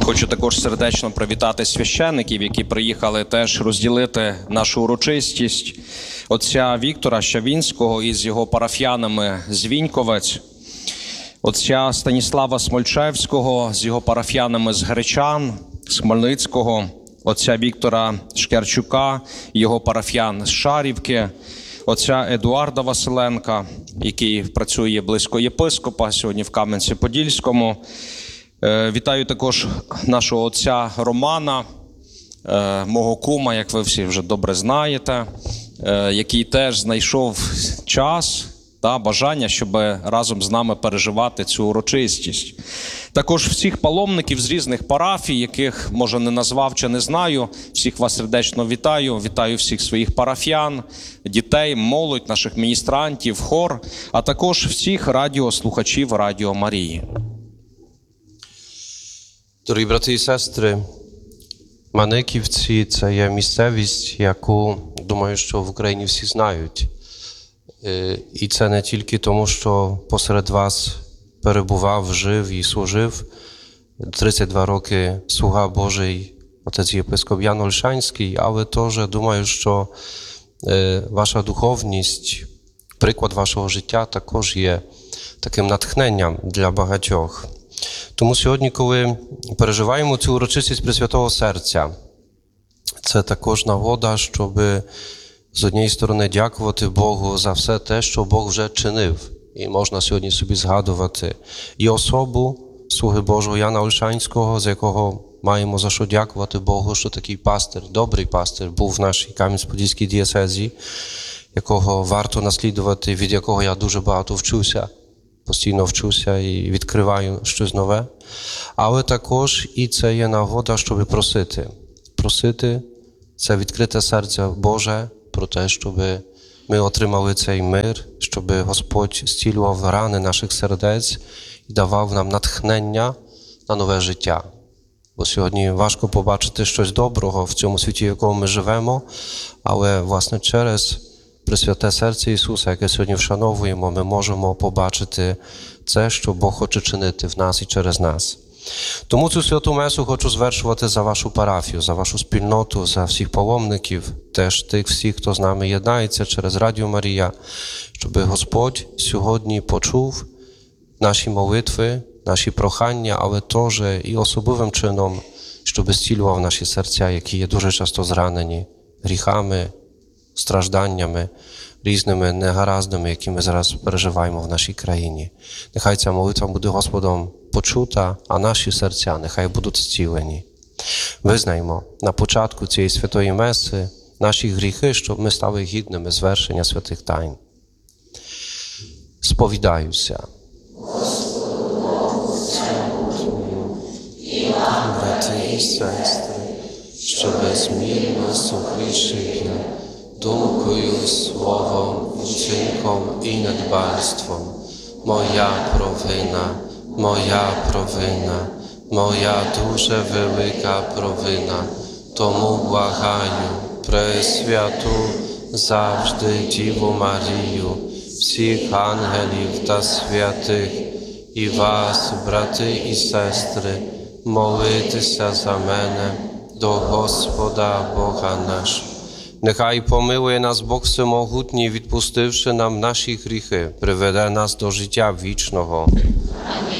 Хочу також сердечно привітати священників, які приїхали теж розділити нашу урочистість. Отця Віктора Щавінського із його парафіянами з Віньковець, отця Станіслава Смольчевського з його парафіянами з Гречан, з Хмельницького, отця Віктора Шкярчука і його парафіян з Шарівки, отця Едуарда Василенка, який працює близько єпископа, сьогодні в Кам'янці-Подільському. Вітаю також нашого отця Романа, мого кума, як ви всі вже добре знаєте, який теж знайшов час та бажання, щоб разом з нами переживати цю урочистість. Також всіх паломників з різних парафій, яких, може, не назвав чи не знаю, всіх вас сердечно вітаю. Вітаю всіх своїх парафіян, дітей, молодь, наших міністрантів, хор, а також всіх радіослухачів Радіо Марії. Дорогі брати і сестри, Маниківці – це є місцевість, яку, думаю, що в Україні всі знають. І це не тільки тому, що посеред вас перебував, жив і служив 32 роки слуга Божий, отець єпископ Ян Ольшанський, але теж думаю, що ваша духовність, приклад вашого життя також є таким натхненням для багатьох. Тому сьогодні, коли переживаємо цю урочистість Пресвятого Серця, це також нагода, щоб з однієї сторони дякувати Богу за все те, що Бог вже чинив. І можна сьогодні собі згадувати і особу слуги Божого Яна Ольшанського, за якого маємо за що дякувати Богу, що такий пастир, добрий пастир був в нашій Кам'янець-Подільській дієцезі, якого варто наслідувати, від якого я дуже багато вчуся. Постійно вчуся і відкриваю щось нове. Але також і це є нагода, щоб просити. Просити – це відкрите серце Боже про те, щоб ми отримали цей мир, щоб Господь зцілював рани наших сердець і давав нам натхнення на нове життя. Бо сьогодні важко побачити щось доброго в цьому світі, в якому ми живемо, але, власне, через Пресвяте Серце Ісуса, яке сьогодні вшановуємо, ми можемо побачити це, що Бог хоче чинити в нас і через нас. Тому цю святу месу хочу звершувати за вашу парафію, за вашу спільноту, за всіх паломників, теж тих всіх, хто з нами єднається через Радіо Марія, щоб Господь сьогодні почув наші молитви, наші прохання, але теж і особливим чином, щоб зцілював наші серця, які є дуже часто зранені гріхами, стражданнями, різними негараздами, які ми зараз переживаємо в нашій країні. Нехай ця молитва буде Господом почута, а наші серця нехай будуть зцілені. Визнаймо на початку цієї святої меси наші гріхи, щоб ми стали гідними звершення святих тайн. Сповідаюся. Брати і сестри, що безмірно согрішив я думкою, словом, вчинком і недбальством. Моя провина, моя дуже велика провина. Тому благаю Пресвяту завжди Діву Марію, всіх ангелів та святих, і вас, брати і сестри, молитися за мене до Господа Бога нашого. Нехай помилує нас Бог Всемогутній, відпустивши нам наші гріхи, приведе нас до життя вічного.